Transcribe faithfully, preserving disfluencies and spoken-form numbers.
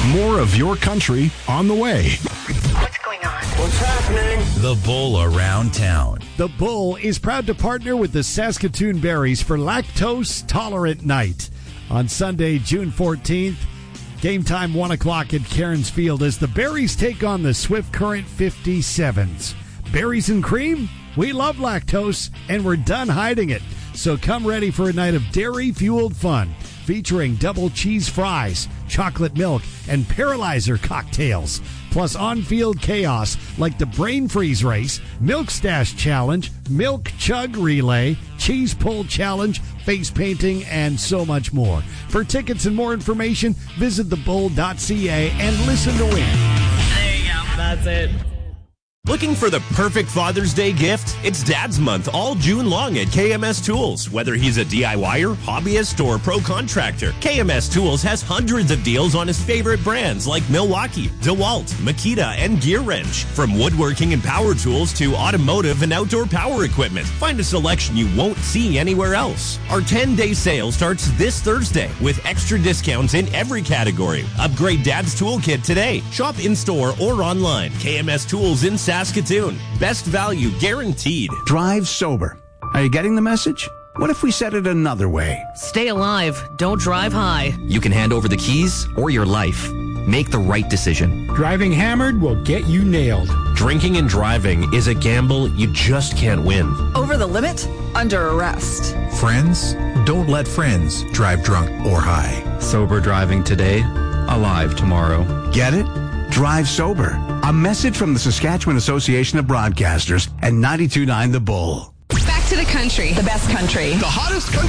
More of your country on the way. What's going on? What's happening? The Bull Around Town. The Bull is proud to partner with the Saskatoon Berries for Lactose Tolerant Night. On Sunday, June fourteenth, game time one o'clock at Cairns Field as the Berries take on the Swift Current fifty-sevens. Berries and cream? We love lactose, and we're done hiding it. So come ready for a night of dairy-fueled fun, featuring double cheese fries, chocolate milk, and paralyzer cocktails. Plus on-field chaos like the Brain Freeze Race, Milk Stash Challenge, Milk Chug Relay, Cheese Pull Challenge, face painting, and so much more. For tickets and more information, visit the bull dot c a and listen to win. There you go. That's it. Looking for the perfect Father's Day gift? It's Dad's Month all June long at K M S Tools. Whether he's a DIYer, hobbyist, or pro contractor, K M S Tools has hundreds of deals on his favorite brands like Milwaukee, DeWalt, Makita, and Gear Wrench. From woodworking and power tools to automotive and outdoor power equipment, find a selection you won't see anywhere else. Our ten-day sale starts this Thursday with extra discounts in every category. Upgrade Dad's Toolkit today. Shop in-store or online. K M S Tools in Saskatoon. Best value guaranteed. Drive sober. Are you getting the message? What if we said it another way? Stay alive. Don't drive high. You can hand over the keys or your life. Make the right decision. Driving hammered will get you nailed. Drinking and driving is a gamble you just can't win. Over the limit? Under arrest. Friends, don't let friends drive drunk or high. Sober driving today, alive tomorrow. Get it? Drive sober. A message from the Saskatchewan Association of Broadcasters and ninety-two point nine The Bull. Back to the country. The best country. The hottest country.